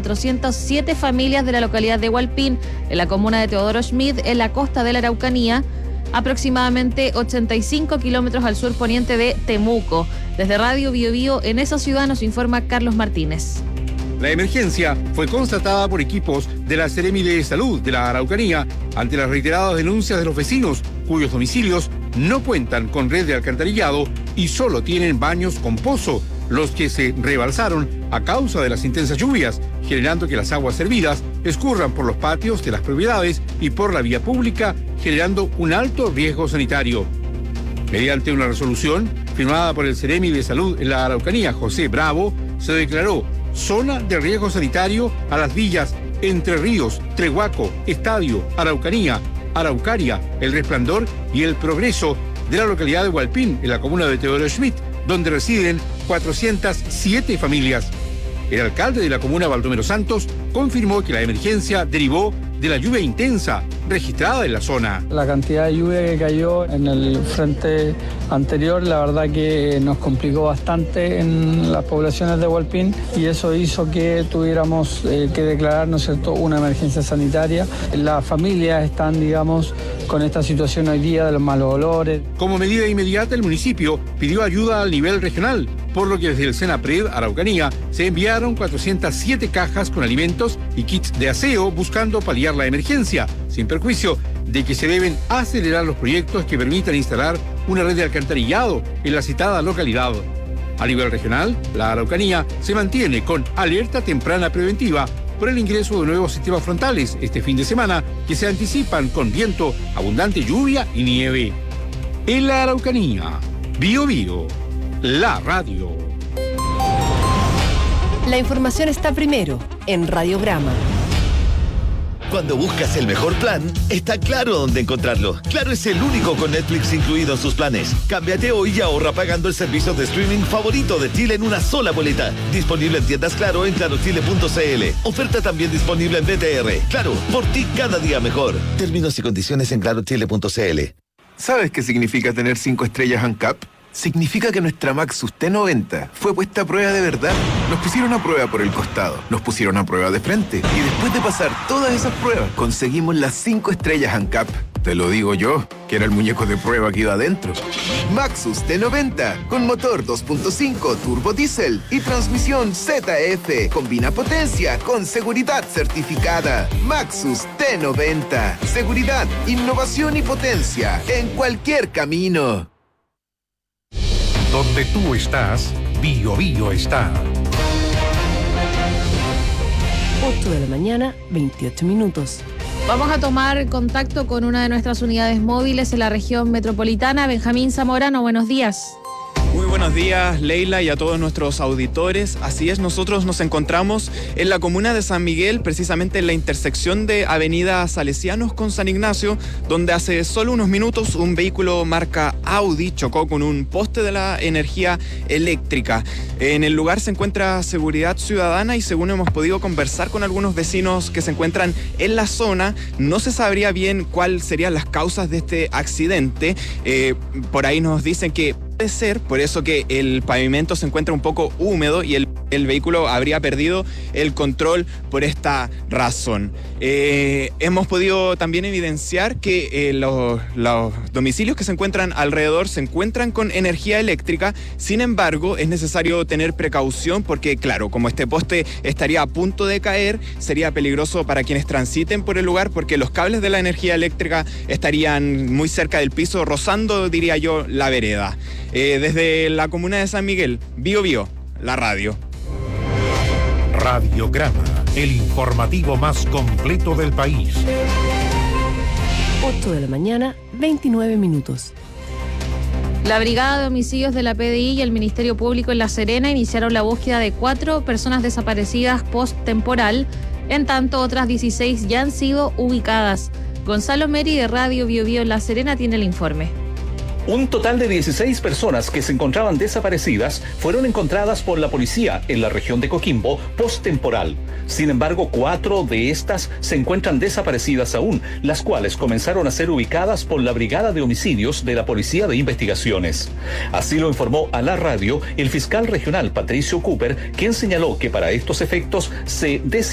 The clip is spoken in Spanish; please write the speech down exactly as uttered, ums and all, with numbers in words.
cuatrocientas siete familias de la localidad de Hualpín, en la comuna de Teodoro Schmidt, en la costa de la Araucanía, aproximadamente ochenta y cinco kilómetros al sur poniente de Temuco. Desde Radio Bio Bio en esa ciudad nos informa Carlos Martínez. La emergencia fue constatada por equipos de la Seremi de Salud de la Araucanía ante las reiteradas denuncias de los vecinos cuyos domicilios no cuentan con red de alcantarillado y solo tienen baños con pozo, los que se rebalsaron a causa de las intensas lluvias, generando que las aguas servidas escurran por los patios de las propiedades y por la vía pública, generando un alto riesgo sanitario. Mediante una resolución firmada por el Seremi de Salud en la Araucanía, José Bravo, se declaró zona de riesgo sanitario a las villas Entre Ríos, Trehuaco, Estadio, Araucanía, Araucaria, El Resplandor y El Progreso de la localidad de Hualpín, en la comuna de Teodoro Schmidt, donde residen cuatrocientas siete familias. El alcalde de la comuna, Baldomero Santos, confirmó que la emergencia derivó de la lluvia intensa registrada en la zona. La cantidad de lluvia que cayó en el frente anterior, la verdad que nos complicó bastante en las poblaciones de Hualpín y eso hizo que tuviéramos eh, que declarar, ¿no es cierto?, una emergencia sanitaria. Las familias están, digamos, con esta situación hoy día de los malos olores. Como medida inmediata, el municipio pidió ayuda al nivel regional, por lo que desde el Senapred Araucanía se enviaron cuatrocientas siete cajas con alimentos y kits de aseo buscando paliar la emergencia, sin perjuicio de que se deben acelerar los proyectos que permitan instalar una red de alcantarillado en la citada localidad. A nivel regional, la Araucanía se mantiene con alerta temprana preventiva por el ingreso de nuevos sistemas frontales este fin de semana que se anticipan con viento, abundante lluvia y nieve. En la Araucanía, Bio Bio, la radio. La información está primero en Radiograma. Cuando buscas el mejor plan, está claro dónde encontrarlo. Claro es el único con Netflix incluido en sus planes. Cámbiate hoy y ahorra pagando el servicio de streaming favorito de Chile en una sola boleta. Disponible en tiendas Claro en claro chile punto c l. Oferta también disponible en B T R. Claro, por ti cada día mejor. Términos y condiciones en claro chile punto c l. ¿Sabes qué significa tener cinco estrellas ANCAP? Significa que nuestra Maxus T noventa fue puesta a prueba de verdad. Nos pusieron a prueba por el costado, nos pusieron a prueba de frente y después de pasar todas esas pruebas conseguimos las cinco estrellas ANCAP. Te lo digo yo, que era el muñeco de prueba que iba adentro. Maxus T noventa, con motor dos punto cinco turbo diésel y transmisión Z F. Combina potencia con seguridad certificada. Maxus T noventa. Seguridad, innovación y potencia en cualquier camino. Donde tú estás, Bio Bio está. ocho de la mañana, veintiocho minutos. Vamos a tomar contacto con una de nuestras unidades móviles en la región metropolitana. Benjamín Zamorano, buenos días. Muy buenos días, Leila, y a todos nuestros auditores. Así es, nosotros nos encontramos en la comuna de San Miguel, precisamente en la intersección de Avenida Salesianos con San Ignacio, donde hace solo unos minutos un vehículo marca Audi chocó con un poste de la energía eléctrica. En el lugar se encuentra Seguridad Ciudadana y según hemos podido conversar con algunos vecinos que se encuentran en la zona, no se sabría bien cuáles serían las causas de este accidente. Eh, por ahí nos dicen que puede ser por eso que el pavimento se encuentra un poco húmedo y el, el vehículo habría perdido el control por esta razón. Eh, hemos podido también evidenciar que eh, los, los domicilios que se encuentran alrededor se encuentran con energía eléctrica. Sin embargo, es necesario tener precaución porque, claro, como este poste estaría a punto de caer, sería peligroso para quienes transiten por el lugar porque los cables de la energía eléctrica estarían muy cerca del piso, rozando, diría yo, la vereda. Eh, desde la comuna de San Miguel, Bio Bio, la radio. Radiograma, el informativo más completo del país. ocho de la mañana, veintinueve minutos. La Brigada de Homicidios de la P D I y el Ministerio Público en La Serena iniciaron la búsqueda de cuatro personas desaparecidas post-temporal. En tanto, otras dieciséis ya han sido ubicadas. Gonzalo Meri de Radio Bio Bio en La Serena tiene el informe. Un total de dieciséis personas que se encontraban desaparecidas fueron encontradas por la policía en la región de Coquimbo post-temporal. Sin embargo, cuatro de estas se encuentran desaparecidas aún, las cuales comenzaron a ser ubicadas por la Brigada de Homicidios de la Policía de Investigaciones. Así lo informó a la radio el fiscal regional Patricio Cooper, quien señaló que para estos efectos se decidió